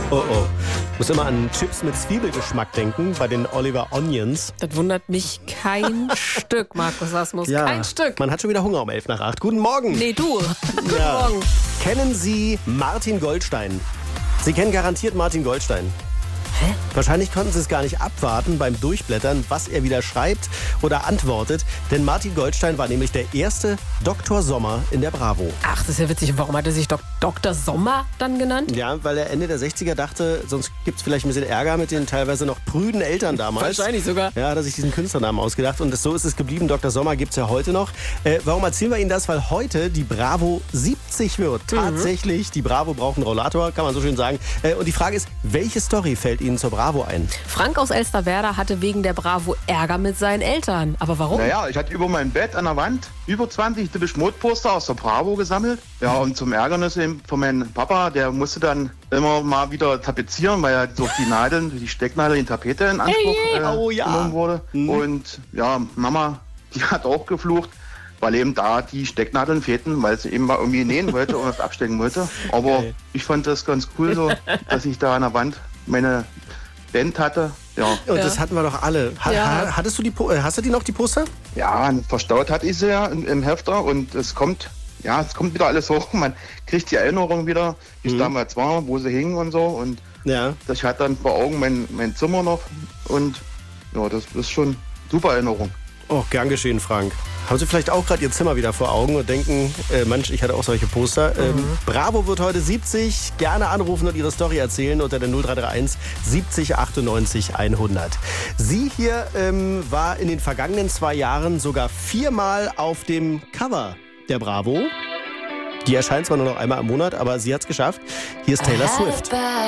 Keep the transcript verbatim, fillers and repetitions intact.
Oh oh. Ich muss immer an Chips mit Zwiebelgeschmack denken, bei den Oliver Onions. Das wundert mich kein Stück, Markus Asmus. Ja, kein Stück. Man hat schon wieder Hunger um elf nach acht. Guten Morgen. Nee, du. Guten Ja. Morgen. Kennen Sie Martin Goldstein? Sie kennen garantiert Martin Goldstein. Hä? Wahrscheinlich konnten Sie es gar nicht abwarten beim Durchblättern, was er wieder schreibt oder antwortet. Denn Martin Goldstein war nämlich der erste Doktor Sommer in der Bravo. Ach, das ist ja witzig. Warum hat er sich Dok- Doktor Sommer dann genannt? Ja, weil er Ende der sechziger dachte, sonst gibt es vielleicht ein bisschen Ärger mit den teilweise noch prüden Eltern damals. Wahrscheinlich sogar. Ja, hat er sich diesen Künstlernamen ausgedacht und das, so ist es geblieben. Doktor Sommer gibt es ja heute noch. Äh, warum erzählen wir Ihnen das? Weil heute die Bravo siebzig wird. Tatsächlich, die Bravo braucht einen Rollator, kann man so schön sagen. Äh, und die Frage ist, welche Story fällt Ihnen zur Bravo ein? Frank aus Elsterwerda hatte wegen der Bravo Ärger mit seinen Eltern. Aber warum? Naja, ich hatte über mein Bett an der Wand über zwanzig Depeche Mode Poster aus der Bravo gesammelt. Ja, und zum Ärgernis eben von meinem Papa, der musste dann immer mal wieder tapezieren, weil er durch die Nadeln, die Stecknadel in Tapete in Anspruch Hey, äh, oh ja. genommen wurde. Mhm. Und ja, Mama, die hat auch geflucht, weil eben da die Stecknadeln fehlten, weil sie eben mal irgendwie nähen wollte und was abstecken wollte. Aber Geil. ich fand das ganz cool so, dass ich da an der Wand meine Band hatte. Ja. Und Ja. das hatten wir doch alle. Ha Ja. ha hattest du die, Po- äh, hast du die noch, die Poster? Ja, verstaut hatte ich sie ja im, im Hefter und es kommt, ja, es kommt wieder alles hoch. Man kriegt die Erinnerung wieder, wie es damals war, wo sie hingen und so. Und Ja. ich hatte dann vor Augen mein, mein Zimmer noch und ja, das ist schon super Erinnerung. Oh, gern geschehen, Frank. Haben Sie vielleicht auch gerade Ihr Zimmer wieder vor Augen und denken, äh, Mensch, ich hatte auch solche Poster. Ähm, Bravo wird heute siebzig. Gerne anrufen und Ihre Story erzählen unter der null drei drei eins siebzig achtundneunzig hundert. Sie hier ähm, war in den vergangenen zwei Jahren sogar viermal auf dem Cover der Bravo. Die erscheint zwar nur noch einmal im Monat, aber sie hat es geschafft. Hier ist Taylor Swift.